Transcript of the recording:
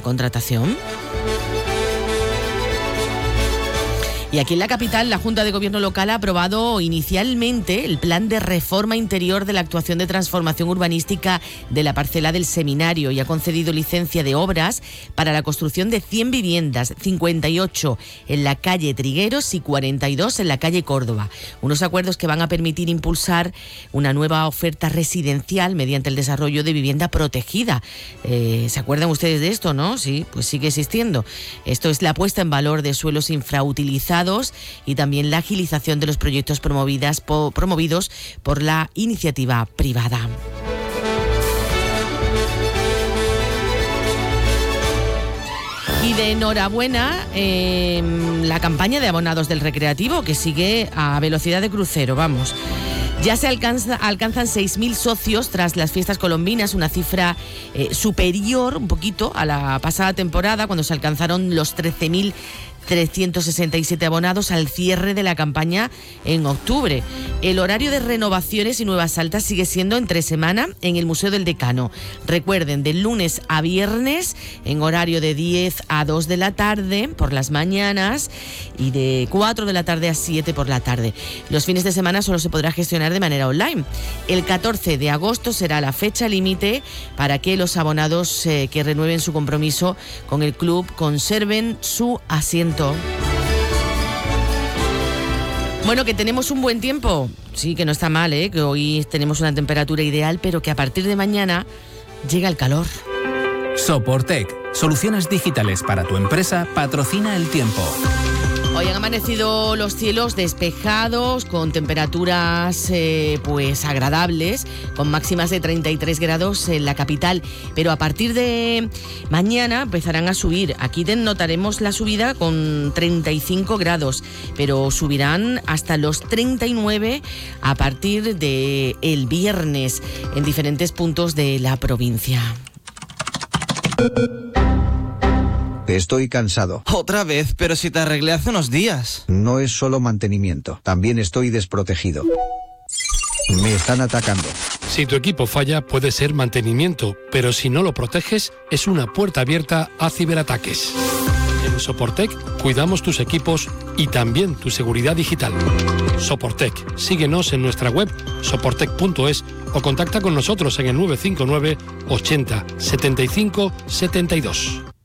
contratación. Y aquí en la capital, la Junta de Gobierno local ha aprobado inicialmente el plan de reforma interior de la actuación de transformación urbanística de la parcela del Seminario y ha concedido licencia de obras para la construcción de 100 viviendas, 58 en la calle Trigueros y 42 en la calle Córdoba. Unos acuerdos que van a permitir impulsar una nueva oferta residencial mediante el desarrollo de vivienda protegida. ¿Se acuerdan ustedes de esto, no? Sí, pues sigue existiendo. Esto es la puesta en valor de suelos infrautilizados y también la agilización de los proyectos promovidos por la iniciativa privada. Y de enhorabuena, la campaña de abonados del Recreativo, que sigue a velocidad de crucero, vamos. Ya se alcanzan 6.000 socios tras las fiestas colombinas, una cifra superior un poquito a la pasada temporada, cuando se alcanzaron los 13.367 abonados al cierre de la campaña en octubre. El horario de renovaciones y nuevas altas sigue siendo entre semana en el Museo del Decano. Recuerden, de lunes a viernes en horario de 10 a 2 de la tarde por las mañanas y de 4 de la tarde a 7 por la tarde. Los fines de semana solo se podrá gestionar de manera online. El 14 de agosto será la fecha límite para que los abonados que renueven su compromiso con el club conserven su asiento. Bueno, que tenemos un buen tiempo. Sí, que no está mal, que hoy tenemos una temperatura ideal, pero que a partir de mañana llega el calor. Soportec, soluciones digitales para tu empresa, patrocina el tiempo. Hoy han amanecido los cielos despejados, con temperaturas pues agradables, con máximas de 33 grados en la capital, pero a partir de mañana empezarán a subir. Aquí notaremos la subida con 35 grados, pero subirán hasta los 39 a partir del viernes en diferentes puntos de la provincia. Estoy cansado. Otra vez, pero si te arreglé hace unos días. No es solo mantenimiento, también estoy desprotegido. Me están atacando. Si tu equipo falla, puede ser mantenimiento, pero si no lo proteges, es una puerta abierta a ciberataques. En Soportec cuidamos tus equipos y también tu seguridad digital. Soportec, síguenos en nuestra web soportec.es o contacta con nosotros en el 959 80 75 72.